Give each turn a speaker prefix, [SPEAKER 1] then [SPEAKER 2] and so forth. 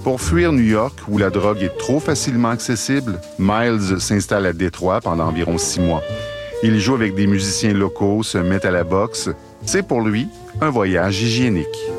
[SPEAKER 1] Pour fuir New York, où la drogue est trop facilement accessible, Miles s'installe à Détroit pendant environ 6 mois. Il joue avec des musiciens locaux, se met à la boxe. C'est pour lui un voyage hygiénique.